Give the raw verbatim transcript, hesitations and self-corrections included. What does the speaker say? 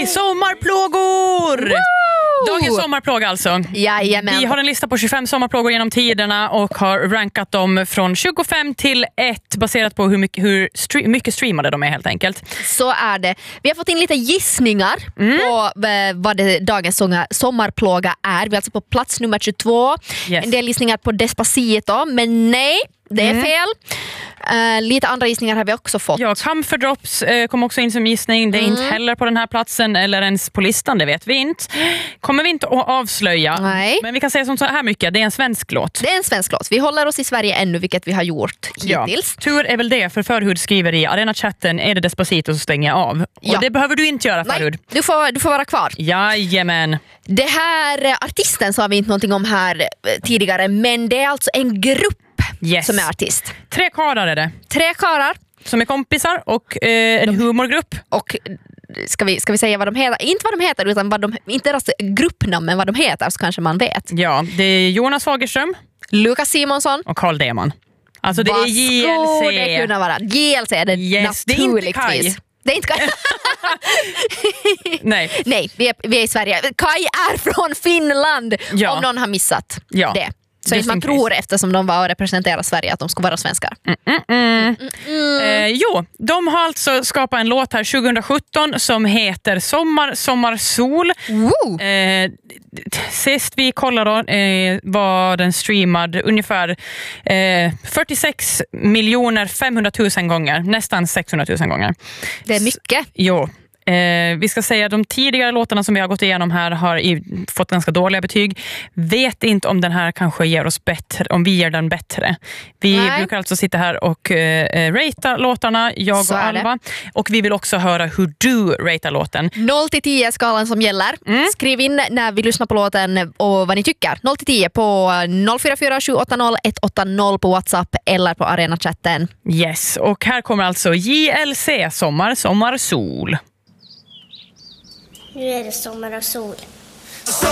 sommarplågor! Woo! Dagens sommarplåga alltså. Jajamän. Vi har en lista på tjugofem sommarplågor genom tiderna och har rankat dem från tjugofem till ett baserat på hur mycket, hur stre- mycket streamade de är helt enkelt. Så är det. Vi har fått in lite gissningar mm. på vad det, dagens sommarplåga är. Vi är alltså på plats nummer tjugotvå. Yes. En del gissningar på Despacito, men nej, det är mm. fel. Uh, lite andra gissningar har vi också fått. Ja, Camphor Drops uh, kom också in som gissning. Det är mm. inte heller på den här platsen eller ens på listan, det vet vi inte. Kommer vi inte att avslöja. Nej. Men vi kan säga som så här mycket, det är en svensk låt. Det är en svensk låt. Vi håller oss i Sverige ännu, vilket vi har gjort ja. hittills. Tur är väl det, för Förhud skriver i Arena-chatten, är det Despacito så stänger jag av. Och ja. det behöver du inte göra, Förhud. Nej, du får, du får vara kvar. Jajamän. Det här artisten sa vi inte någonting om här tidigare, men det är alltså en grupp yes. som är artist. Tre karar är det. Tre karar. Som är kompisar och eh, en de, humorgrupp. Och ska vi, ska vi säga vad de heter? Inte vad de heter, utan vad de, inte deras gruppnamn, men vad de heter, så kanske man vet. Ja, det är Jonas Fagerström, Lukas Simonsson och Carl Demon. Alltså det vad är J L C. Vad det kunna vara? J L C är det yes, naturligtvis. Det är inte Kaj. Nej. Nej, vi är, vi är i Sverige. Kaj är från Finland, ja. om någon har missat ja. det. Så inte man tror eftersom de var och representerar Sverige att de ska vara svenskar. Mm, mm, mm. Mm, mm. Eh, jo, de har alltså skapat en låt här tjugosjutton som heter Sommar, Sommar, Sol. Eh, sist vi kollade eh, var den streamad ungefär eh, fyrtiosex miljoner femhundratusen gånger. Nästan sexhundratusen gånger. Det är mycket. S- jo. Eh, vi ska säga att de tidigare låtarna som vi har gått igenom här har i, fått ganska dåliga betyg. Vet inte om den här kanske ger oss bättre, om vi ger den bättre. Vi Nej. brukar alltså sitta här och eh, ratea låtarna, jag Så och Alva. Och vi vill också höra hur du ratear låten. noll till tio skalan som gäller. Mm. Skriv in när vi lyssnar på låten och vad ni tycker. noll till tio på noll fyra fyra sju åtta noll ett åtta noll på WhatsApp eller på Arena-chatten. Yes, och här kommer alltså J L C, Sommar, Sommar, Sol. Nu är det sommar och sol.